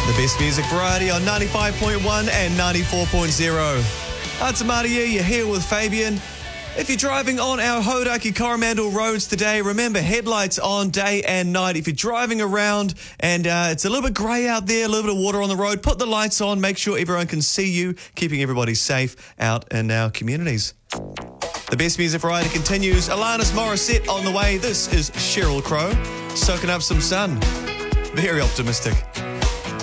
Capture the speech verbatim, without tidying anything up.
The best music variety on ninety-five point one and ninety-four point zero. It's Amadia, you're here with Fabian. If you're driving on our Hauraki Coromandel roads today, remember headlights on day and night. If you're driving around and uh, it's a little bit grey out there, a little bit of water on the road, put the lights on, make sure everyone can see you, keeping everybody safe out in our communities. The best music variety continues. Alanis Morissette on the way. This is Sheryl Crow, soaking up some sun. Very optimistic.